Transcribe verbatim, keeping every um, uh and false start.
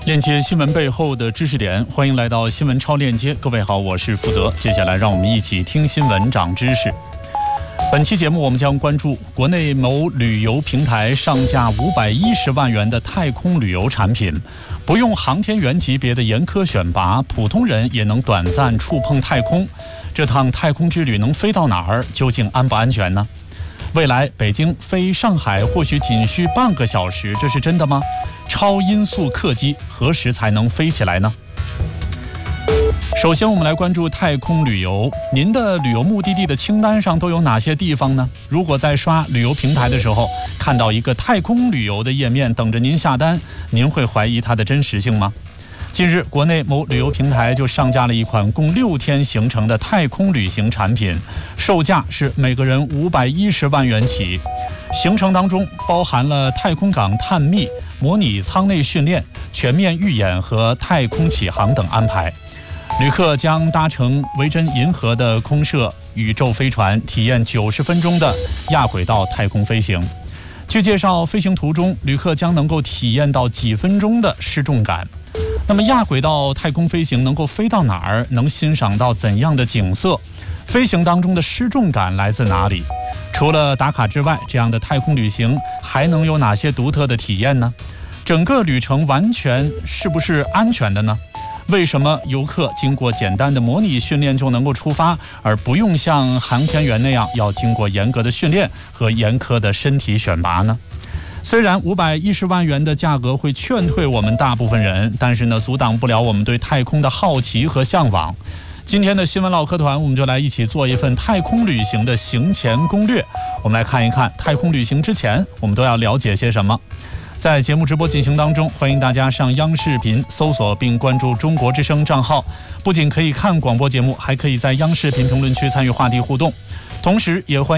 链接新闻背后的知识点，欢迎来到新闻超链接。各位好，我是负责。接下来让我们一起听新闻长知识。本期节目我们将关注国内某旅游平台上架五百一十万元的太空旅游产品，不用航天员级别的严苛选拔，普通人也能短暂触碰太空。这趟太空之旅能飞到哪儿？究竟安不安全呢？未来北京飞上海或许仅需半个小时，这是真的吗？超音速客机何时才能飞起来呢？首先我们来关注太空旅游，您的旅游目的地的清单上都有哪些地方呢？如果在刷旅游平台的时候看到一个太空旅游的页面等着您下单，您会怀疑它的真实性吗？近日，国内某旅游平台就上架了一款共六天行程的太空旅行产品，售价是每个人五百一十万元起。行程当中包含了太空港探秘、模拟舱内训练、全面预演和太空起航等安排。旅客将搭乘维珍银河的空摄宇宙飞船，体验九十分钟的亚轨道太空飞行。据介绍，飞行途中旅客将能够体验到几分钟的失重感。那么亚轨道太空飞行能够飞到哪儿？能欣赏到怎样的景色？飞行当中的失重感来自哪里？除了打卡之外，这样的太空旅行还能有哪些独特的体验呢？整个旅程完全是不是安全的呢？为什么游客经过简单的模拟训练就能够出发，而不用像航天员那样要经过严格的训练和严苛的身体选拔呢？虽然五百一十万元的价格会劝退我们大部分人，但是呢，阻挡不了我们对太空的好奇和向往。今天的新闻唠嗑团，我们就来一起做一份太空旅行的行前攻略。我们来看一看太空旅行之前我们都要了解些什么。在节目直播进行当中，欢迎大家上央视频搜索并关注中国之声账号，不仅可以看广播节目，还可以在央视频评论区参与话题互动，同时也欢迎